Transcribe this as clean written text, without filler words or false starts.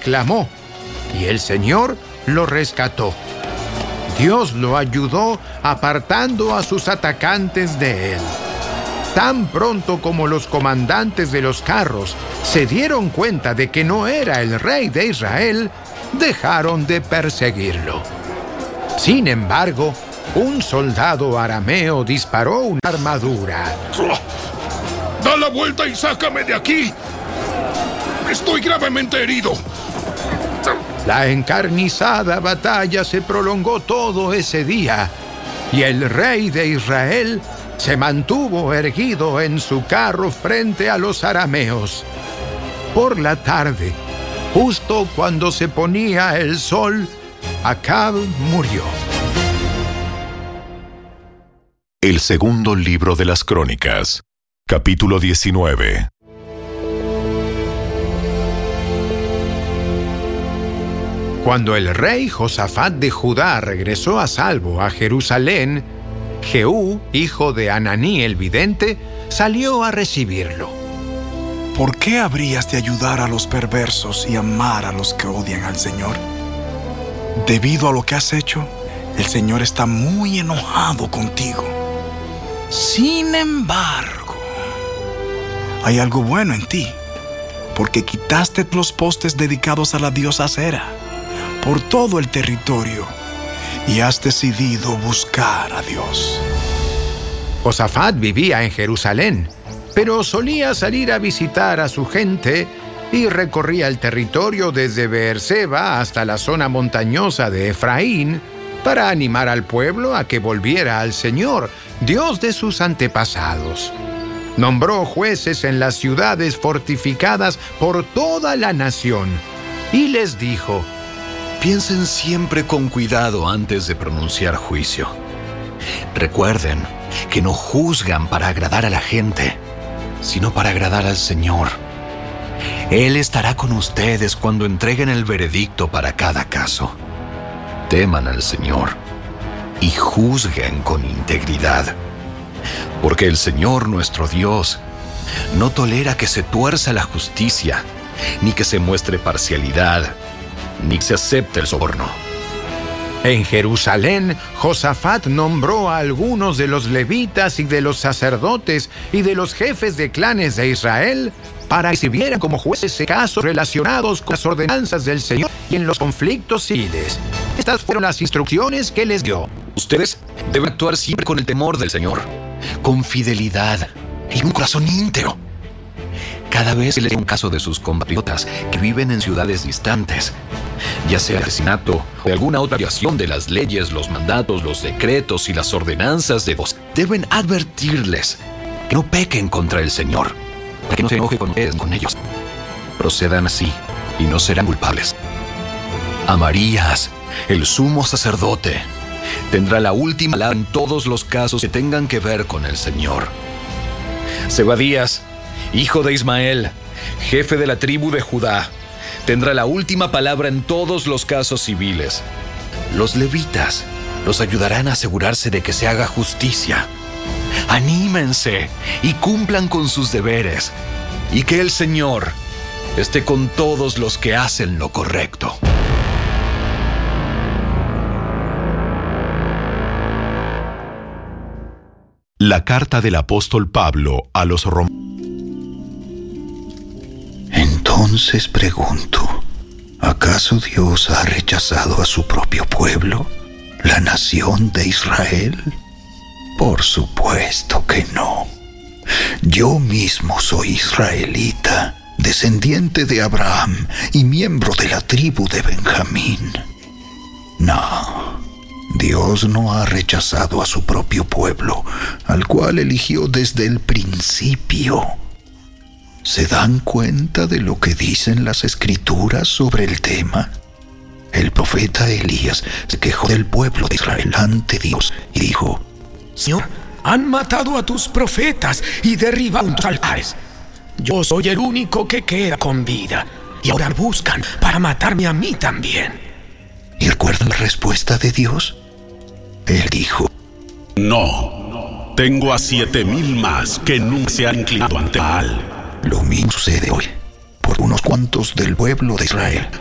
clamó, y el Señor lo rescató. Dios lo ayudó apartando a sus atacantes de él. Tan pronto como los comandantes de los carros se dieron cuenta de que no era el rey de Israel, dejaron de perseguirlo. Sin embargo, un soldado arameo disparó una armadura. ¡Da la vuelta y sácame de aquí! ¡Estoy gravemente herido! La encarnizada batalla se prolongó todo ese día, y el rey de Israel se mantuvo erguido en su carro frente a los arameos. Por la tarde, justo cuando se ponía el sol, Acab murió. El segundo libro de las Crónicas, capítulo 19. Cuando el rey Josafat de Judá regresó a salvo a Jerusalén, Jehú, hijo de Hananí el vidente, salió a recibirlo. ¿Por qué habrías de ayudar a los perversos y amar a los que odian al Señor? Debido a lo que has hecho, el Señor está muy enojado contigo. Sin embargo, hay algo bueno en ti, porque quitaste los postes dedicados a la diosa Acera por todo el territorio y has decidido buscar a Dios. Josafat vivía en Jerusalén, pero solía salir a visitar a su gente y recorría el territorio desde Beerseba hasta la zona montañosa de Efraín para animar al pueblo a que volviera al Señor, Dios de sus antepasados. Nombró jueces en las ciudades fortificadas por toda la nación y les dijo: piensen siempre con cuidado antes de pronunciar juicio. Recuerden que no juzgan para agradar a la gente, sino para agradar al Señor. Él estará con ustedes cuando entreguen el veredicto para cada caso. Teman al Señor y juzguen con integridad, porque el Señor nuestro Dios no tolera que se tuerza la justicia, ni que se muestre parcialidad, ni que se acepte el soborno. En Jerusalén, Josafat nombró a algunos de los levitas y de los sacerdotes y de los jefes de clanes de Israel para que sirvieran como jueces en casos relacionados con las ordenanzas del Señor y en los conflictos civiles. Estas fueron las instrucciones que les dio. Ustedes deben actuar siempre con el temor del Señor, con fidelidad y un corazón íntegro. Cada vez que les dé un caso de sus compatriotas que viven en ciudades distantes, ya sea asesinato o de alguna otra violación de las leyes, los mandatos, los decretos y las ordenanzas de Dios, deben advertirles que no pequen contra el Señor, para que no se enoje con ellos. Procedan así y no serán culpables. Amarías, el sumo sacerdote, tendrá la última palabra en todos los casos que tengan que ver con el Señor. Zebadías, hijo de Ismael, jefe de la tribu de Judá, tendrá la última palabra en todos los casos civiles. Los levitas los ayudarán a asegurarse de que se haga justicia. Anímense y cumplan con sus deberes, y que el Señor esté con todos los que hacen lo correcto. La carta del apóstol Pablo a los romanos. Entonces pregunto, ¿acaso Dios ha rechazado a su propio pueblo, la nación de Israel? Por supuesto que no. Yo mismo soy israelita, descendiente de Abraham y miembro de la tribu de Benjamín. No, Dios no ha rechazado a su propio pueblo, al cual eligió desde el principio. ¿Se dan cuenta de lo que dicen las Escrituras sobre el tema? El profeta Elías se quejó del pueblo de Israel ante Dios y dijo: Señor, han matado a tus profetas y derribaron tus altares. Yo soy el único que queda con vida, y ahora buscan para matarme a mí también. ¿Y recuerdan la respuesta de Dios? Él dijo: No, tengo a 7,000 más que nunca se han inclinado ante Baal. Lo mismo sucede hoy por unos cuantos del pueblo de Israel